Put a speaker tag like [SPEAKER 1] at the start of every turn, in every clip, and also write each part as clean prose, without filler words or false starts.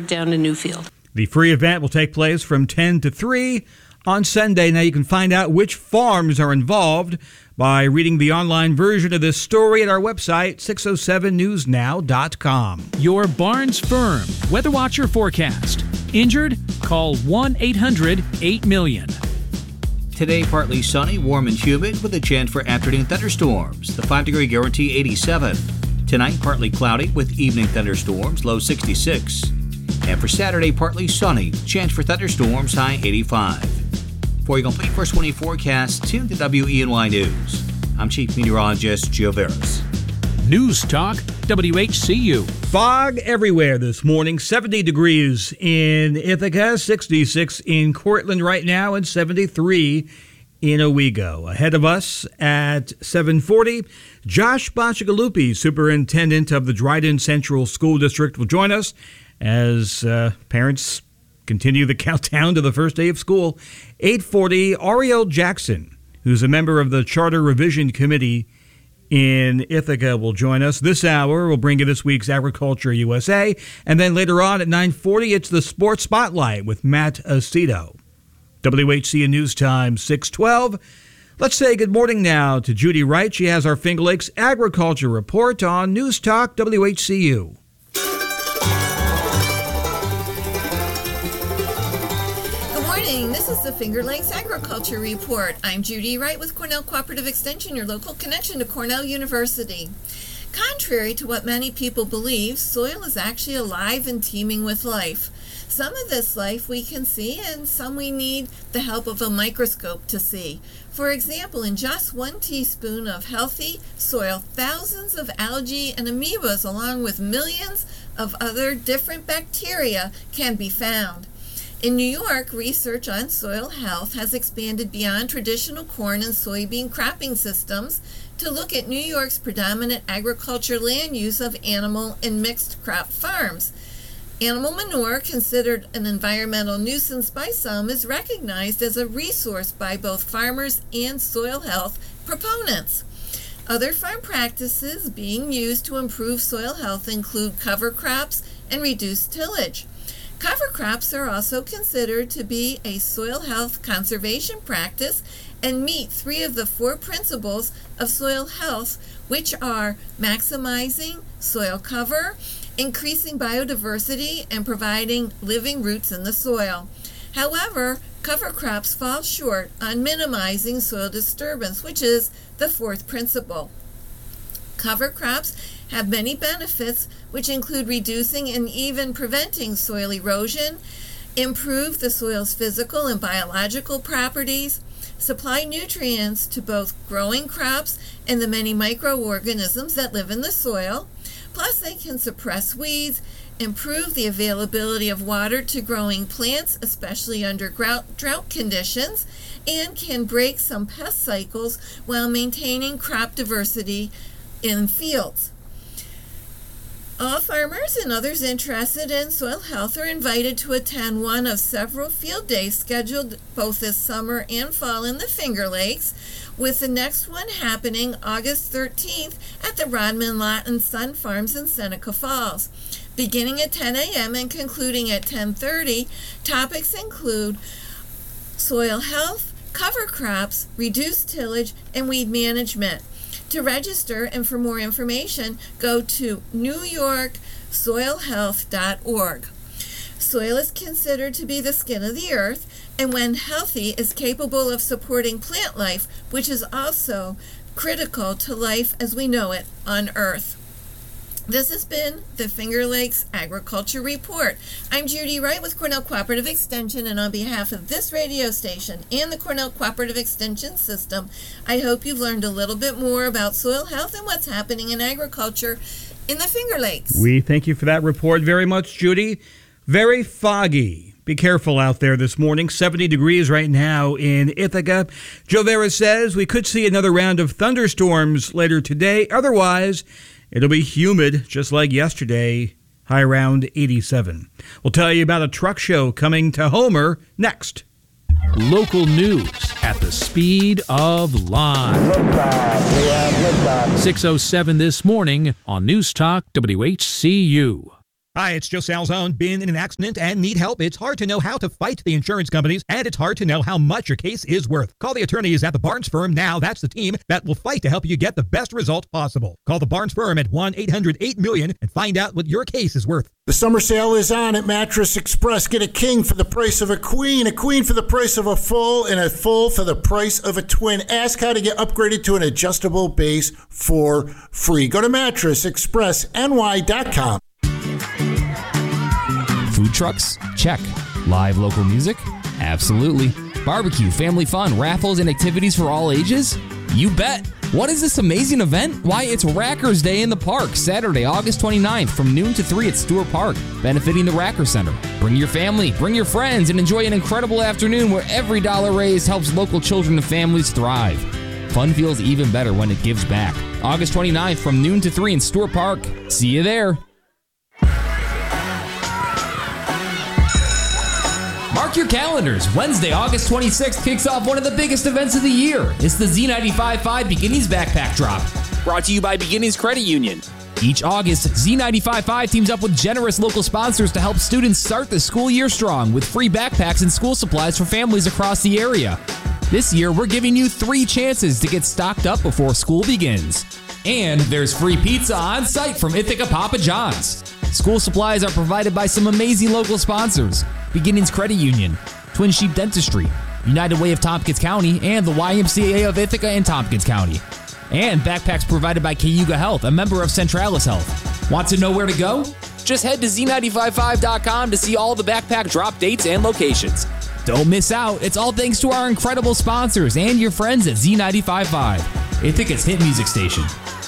[SPEAKER 1] down to Newfield.
[SPEAKER 2] The free event will take place from 10 to 3 on Sunday. Now you can find out which farms are involved by reading the online version of this story at our website, 607newsnow.com.
[SPEAKER 3] Your Barnes Firm Weather Watcher forecast. Injured? Call 1-800-8-million.
[SPEAKER 4] Today, partly sunny, warm and humid with a chance for afternoon thunderstorms. The 5-degree guarantee 87. Tonight, partly cloudy with evening thunderstorms, low 66. And for Saturday, partly sunny, chance for thunderstorms, high 85. For a complete first 20 forecast, tune to WENY News. I'm Chief Meteorologist Joe Veras.
[SPEAKER 3] News Talk WHCU.
[SPEAKER 2] Fog everywhere this morning. 70 degrees in Ithaca, 66 in Cortland right now, and 73 in Owego. Ahead of us at 7:40, Josh Bacigalupi, superintendent of the Dryden Central School District, will join us as parents continue the countdown to the first day of school. 8:40, Ariel Jackson, who's a member of the Charter Revision Committee in Ithaca, will join us. This hour, we'll bring you this week's Agriculture USA. And then later on at 9:40, it's the Sports Spotlight with Matt Aceto. WHCN News Time, 6:12. Let's say good morning now to Judy Wright. She has our Finger Lakes Agriculture Report on News Talk WHCU.
[SPEAKER 5] This is the Finger Lakes Agriculture Report. I'm Judy Wright with Cornell Cooperative Extension, your local connection to Cornell University. Contrary to what many people believe, soil is actually alive and teeming with life. Some of this life we can see, and some we need the help of a microscope to see. For example, in just 1 teaspoon of healthy soil, thousands of algae and amoebas, along with millions of other different bacteria, can be found. In New York, research on soil health has expanded beyond traditional corn and soybean cropping systems to look at New York's predominant agriculture land use of animal and mixed crop farms. Animal manure, considered an environmental nuisance by some, is recognized as a resource by both farmers and soil health proponents. Other farm practices being used to improve soil health include cover crops and reduced tillage. Cover crops are also considered to be a soil health conservation practice and meet 3 of the 4 principles of soil health, which are maximizing soil cover, increasing biodiversity, and providing living roots in the soil. However, cover crops fall short on minimizing soil disturbance, which is the 4th principle. Cover crops have many benefits, which include reducing and even preventing soil erosion, improve the soil's physical and biological properties, supply nutrients to both growing crops and the many microorganisms that live in the soil. Plus, they can suppress weeds, improve the availability of water to growing plants, especially under drought conditions, and can break some pest cycles while maintaining crop diversity in fields. All farmers and others interested in soil health are invited to attend one of several field days scheduled both this summer and fall in the Finger Lakes, with the next one happening August 13th at the Rodman Lot and Son Farms in Seneca Falls. Beginning at 10 a.m. and concluding at 10:30, topics include soil health, cover crops, reduced tillage, and weed management. To register and for more information, go to newyorksoilhealth.org. Soil is considered to be the skin of the earth, and when healthy is capable of supporting plant life, which is also critical to life as we know it on Earth. This has been the Finger Lakes Agriculture Report. I'm Judy Wright with Cornell Cooperative Extension, and on behalf of this radio station and the Cornell Cooperative Extension System, I hope you've learned a little bit more about soil health and what's happening in agriculture in the Finger Lakes.
[SPEAKER 2] We thank you for that report very much, Judy. Very foggy. Be careful out there this morning. 70 degrees right now in Ithaca. Joe Vera says we could see another round of thunderstorms later today. Otherwise, it'll be humid, just like yesterday, high around 87. We'll tell you about a truck show coming to Homer next.
[SPEAKER 3] Local news at the speed of light. 6:07 this morning on News Talk WHCU.
[SPEAKER 2] Hi, it's Joe Salzone. Been in an accident and need help? It's hard to know how to fight the insurance companies, and it's hard to know how much your case is worth. Call the attorneys at the Barnes Firm now. That's the team that will fight to help you get the best result possible. Call the Barnes Firm at 1-800-8-MILLION and find out what your case is worth.
[SPEAKER 1] The summer sale is on at Mattress Express. Get a king for the price of a queen for the price of a full, and a full for the price of a twin. Ask how to get upgraded to an adjustable base for free. Go to mattressexpressny.com.
[SPEAKER 6] Food trucks? Check. Live local music? Absolutely. Barbecue, family fun, raffles, and activities for all ages? You bet. What is this amazing event? Why, it's Rackers Day in the Park, Saturday, August 29th from noon to 3 at Stewart Park, benefiting the Racker Center. Bring your family, bring your friends, and enjoy an incredible afternoon where every dollar raised helps local children and families thrive. Fun feels even better when it gives back. August 29th from noon to 3 in Stewart Park. See you there. Mark your calendars. Wednesday, August 26th kicks off one of the biggest events of the year. It's the Z95.5 Beginnings Backpack Drop. Brought to you by Beginnings Credit Union. Each August, Z95.5 teams up with generous local sponsors to help students start the school year strong with free backpacks and school supplies for families across the area. This year, we're giving you 3 chances to get stocked up before school begins. And there's free pizza on site from Ithaca Papa John's. School supplies are provided by some amazing local sponsors: Beginnings Credit Union, Twin Sheep Dentistry, United Way of Tompkins County, and the YMCA of Ithaca and Tompkins County. And backpacks provided by Cayuga Health, a member of Centralis Health. Want to know where to go? Just head to z955.com to see all the backpack drop dates and locations. Don't miss out. It's all thanks to our incredible sponsors and your friends at Z95.5, Ithaca's hit music station.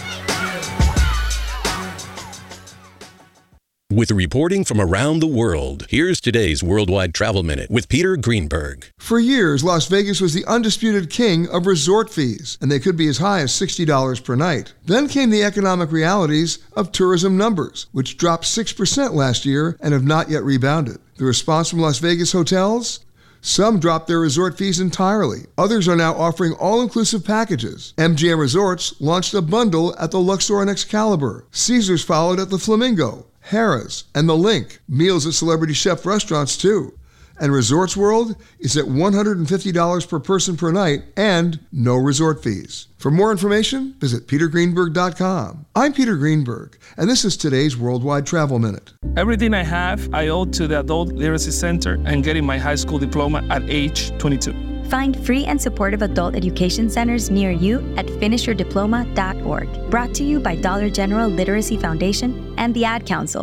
[SPEAKER 7] With reporting from around the world, here's today's Worldwide Travel Minute with Peter Greenberg.
[SPEAKER 8] For years, Las Vegas was the undisputed king of resort fees, and they could be as high as $60 per night. Then came the economic realities of tourism numbers, which dropped 6% last year and have not yet rebounded. The response from Las Vegas hotels? Some dropped their resort fees entirely. Others are now offering all-inclusive packages. MGM Resorts launched a bundle at the Luxor and Excalibur. Caesars followed at the Flamingo, Harrah's, and the Link. Meals at celebrity chef restaurants, too. And Resorts World is at $150 per person per night and no resort fees. For more information, visit petergreenberg.com. I'm Peter Greenberg, and this is today's Worldwide Travel Minute.
[SPEAKER 9] Everything I have, I owe to the Adult Literacy Center and getting my high school diploma at age 22.
[SPEAKER 10] Find free and supportive adult education centers near you at finishyourdiploma.org. Brought to you by Dollar General Literacy Foundation and the Ad Council.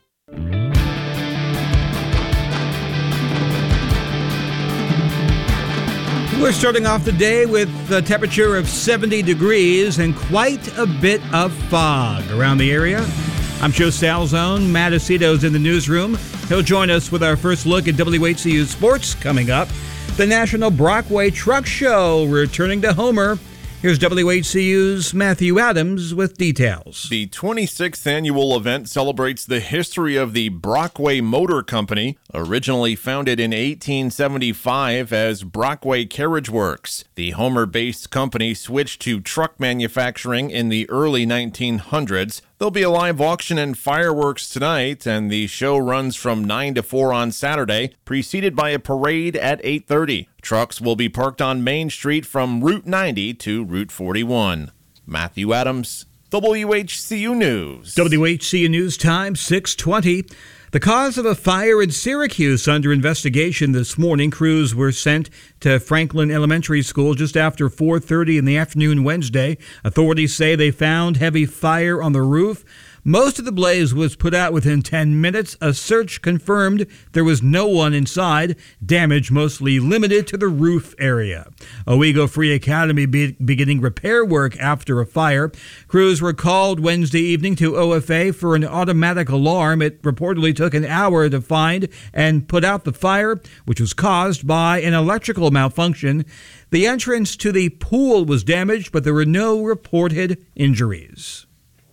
[SPEAKER 2] We're starting off the day with a temperature of 70 degrees and quite a bit of fog around the area. I'm Joe Salzone. Matt Acito's in the newsroom. He'll join us with our first look at WHCU sports coming up. The National Brockway Truck Show returning to Homer. Here's WHCU's Matthew Adams with details.
[SPEAKER 11] The 26th annual event celebrates the history of the Brockway Motor Company, originally founded in 1875 as Brockway Carriage Works. The Homer-based company switched to truck manufacturing in the early 1900s. There'll be a live auction and fireworks tonight, and the show runs from 9 to 4 on Saturday, preceded by a parade at 8:30. Trucks will be parked on Main Street from Route 90 to Route 41. Matthew Adams, WHCU News.
[SPEAKER 2] WHCU News Time, 6:20. The cause of a fire in Syracuse under investigation this morning. Crews were sent to Franklin Elementary School just after 4:30 in the afternoon Wednesday. Authorities say they found heavy fire on the roof. Most of the blaze was put out within 10 minutes. A search confirmed there was no one inside. Damage mostly limited to the roof area. Owego Free Academy beginning repair work after a fire. Crews were called Wednesday evening to OFA for an automatic alarm. It reportedly took an hour to find and put out the fire, which was caused by an electrical malfunction. The entrance to the pool was damaged, but there were no reported injuries.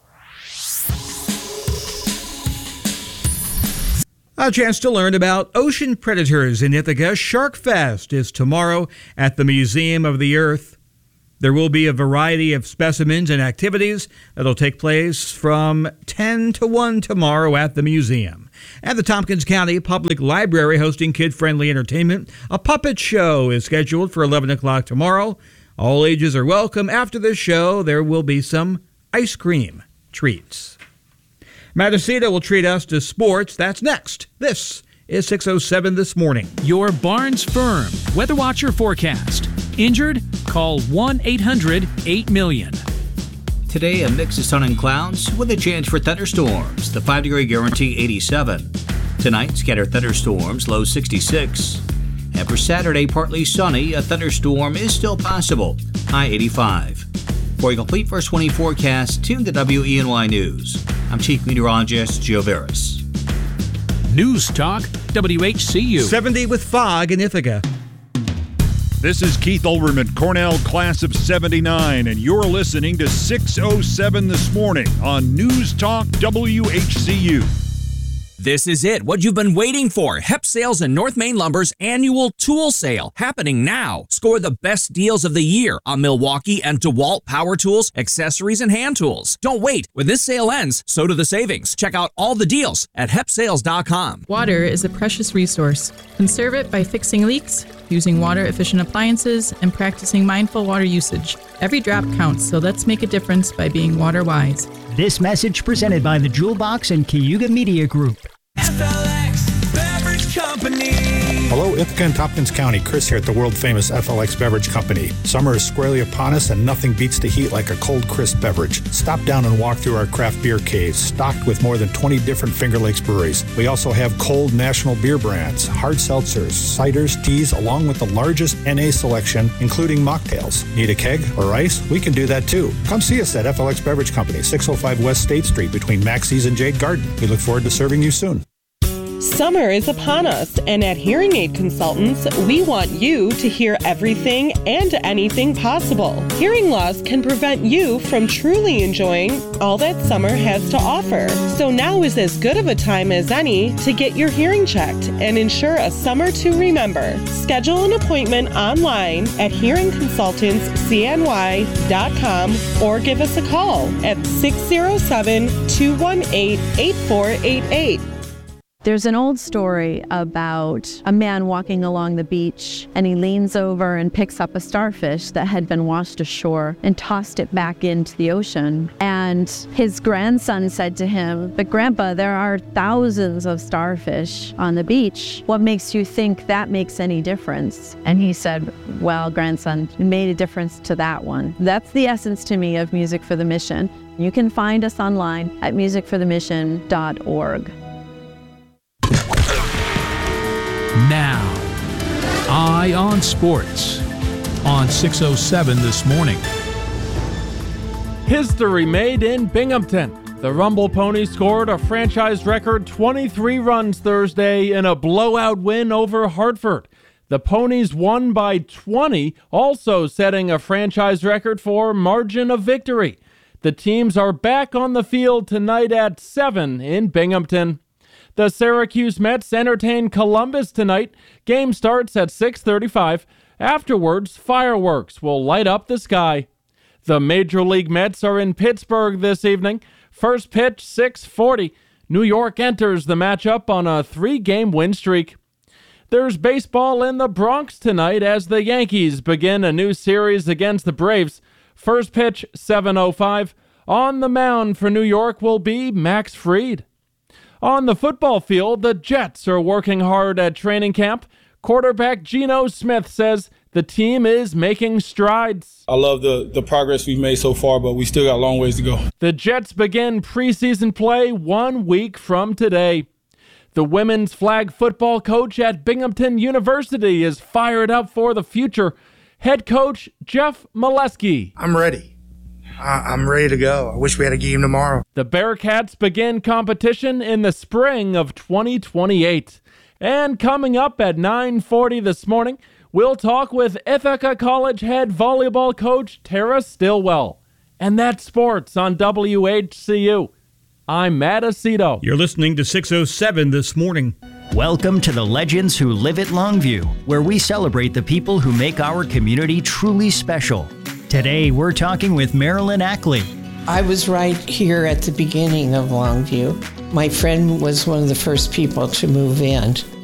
[SPEAKER 2] A chance to learn about ocean predators in Ithaca. Shark Fest is tomorrow at the Museum of the Earth. There will be a variety of specimens and activities that'll take place from 10 to 1 tomorrow at the museum. At the Tompkins County Public Library hosting kid-friendly entertainment, a puppet show is scheduled for 11 o'clock tomorrow. All ages are welcome. After the show, there will be some ice cream treats. Matacita will treat us to sports. That's next. This is 607 This Morning.
[SPEAKER 3] Your Barnes Firm Weather Watcher forecast. Injured? Call 1-800-8-million.
[SPEAKER 4] Today, a mix of sun and clouds with a chance for thunderstorms. The 5-degree guarantee 87. Tonight, scattered thunderstorms, low 66. And for Saturday, partly sunny, a thunderstorm is still possible, high 85. For a complete first 20 forecast, tune to WENY News. I'm Chief Meteorologist Gio Veras.
[SPEAKER 3] News Talk, WHCU.
[SPEAKER 2] 70 with fog in Ithaca.
[SPEAKER 12] This is Keith Olbermann, Cornell Class of 79, and you're listening to 607 This Morning on News Talk WHCU.
[SPEAKER 6] This is it, what you've been waiting for. Hep Sales and North Main Lumber's annual tool sale happening now. Score the best deals of the year on Milwaukee and DeWalt power tools, accessories, and hand tools. Don't wait. When this sale ends, so do the savings. Check out all the deals at hepsales.com.
[SPEAKER 13] Water is a precious resource. Conserve it by fixing leaks, using water-efficient appliances, and practicing mindful water usage. Every drop counts, so let's make a difference by being water-wise.
[SPEAKER 14] This message presented by the Jewel Box and Cayuga Media Group.
[SPEAKER 15] FLX Beverage Company.
[SPEAKER 16] Hello, Ithaca and Tompkins County. Chris here at the world-famous FLX Beverage Company. Summer is squarely upon us, and nothing beats the heat like a cold, crisp beverage. Stop down and walk through our craft beer caves, stocked with more than 20 different Finger Lakes breweries. We also have cold national beer brands, hard seltzers, ciders, teas, along with the largest NA selection, including mocktails. Need a keg or ice? We can do that too. Come see us at FLX Beverage Company, 605 West State Street between Maxie's and Jade Garden. We look forward to serving you soon.
[SPEAKER 17] Summer is upon us, and at Hearing Aid Consultants, we want you to hear everything and anything possible. Hearing loss can prevent you from truly enjoying all that summer has to offer. So now is as good of a time as any to get your hearing checked and ensure a summer to remember. Schedule an appointment online at hearingconsultantscny.com or give us a call at 607-218-8488.
[SPEAKER 18] There's an old story about a man walking along the beach, and he leans over and picks up a starfish that had been washed ashore and tossed it back into the ocean. And his grandson said to him, "But Grandpa, there are thousands of starfish on the beach. What makes you think that makes any difference?" And he said, "Well, grandson, it made a difference to that one." That's the essence to me of Music for the Mission. You can find us online at musicforthemission.org.
[SPEAKER 3] Now, Eye on Sports on 607 This Morning.
[SPEAKER 19] History made in Binghamton. The Rumble Ponies scored a franchise record 23 runs Thursday in a blowout win over Hartford. The Ponies won by 20, also setting a franchise record for margin of victory. The teams are back on the field tonight at 7 in Binghamton. The Syracuse Mets entertain Columbus tonight. Game starts at 6:35. Afterwards, fireworks will light up the sky. The Major League Mets are in Pittsburgh this evening. First pitch, 6:40. New York enters the matchup on a 3-game win streak. There's baseball in the Bronx tonight as the Yankees begin a new series against the Braves. First pitch, 7:05. On the mound for New York will be Max Fried. On the football field, the Jets are working hard at training camp. Quarterback Geno Smith says the team is making strides.
[SPEAKER 20] I love the progress we've made so far, but we still got a long ways to go.
[SPEAKER 19] The Jets begin preseason play 1 week from today. The women's flag football coach at Binghamton University is fired up for the future. Head coach Jeff Molesky.
[SPEAKER 21] I'm ready. I'm ready to go. I wish we had a game tomorrow.
[SPEAKER 19] The Bearcats begin competition in the spring of 2028. And coming up at 9:40 this morning, we'll talk with Ithaca College head volleyball coach Tara Stillwell. And that's sports on WHCU. I'm Matt Aceto.
[SPEAKER 2] You're listening to 607 This Morning.
[SPEAKER 14] Welcome to the Legends Who Live at Longview, where we celebrate the people who make our community truly special. Today, we're talking with Marilyn Ackley.
[SPEAKER 5] I was right here at the beginning of Longview. My friend was one of the first people to move in.